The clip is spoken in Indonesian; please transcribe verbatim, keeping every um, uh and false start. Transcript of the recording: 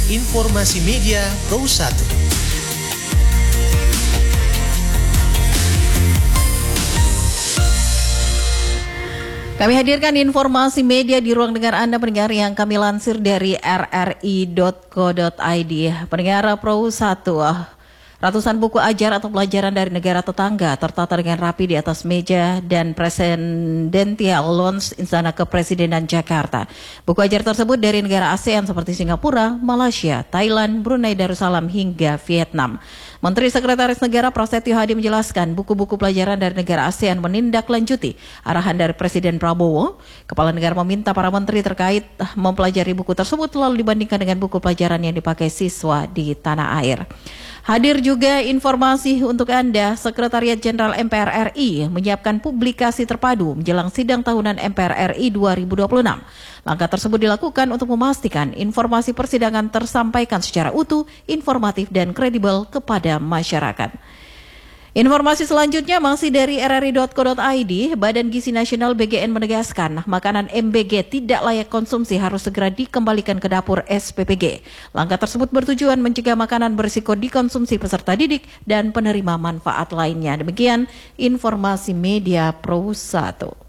Informasi Media Pro satu. Kami hadirkan informasi media di ruang dengar Anda pendengar yang kami lansir dari r r i dot co dot i d. Pendengar Pro satu, ratusan buku ajar atau pelajaran dari negara tetangga tertata dengan rapi di atas meja dan Presidential Lounge Istana Kepresidenan Jakarta. Buku ajar tersebut dari negara ASEAN seperti Singapura, Malaysia, Thailand, Brunei Darussalam hingga Vietnam. Menteri Sekretaris Negara Prasetyo Hadi menjelaskan buku-buku pelajaran dari negara ASEAN menindaklanjuti arahan dari Presiden Prabowo. Kepala negara meminta para menteri terkait mempelajari buku tersebut lalu dibandingkan dengan buku pelajaran yang dipakai siswa di tanah air. Hadir juga informasi untuk Anda, Sekretariat Jenderal M P R R I menyiapkan publikasi terpadu menjelang sidang tahunan M P R R I dua ribu dua puluh enam. Langkah tersebut dilakukan untuk memastikan informasi persidangan tersampaikan secara utuh, informatif dan kredibel kepada masyarakat. Informasi selanjutnya masih dari r r i dot co dot i d. Badan Gizi Nasional B G N menegaskan makanan M B G tidak layak konsumsi harus segera dikembalikan ke dapur S P P G. Langkah tersebut bertujuan mencegah makanan berisiko dikonsumsi peserta didik dan penerima manfaat lainnya. Demikian informasi Media Pro satu.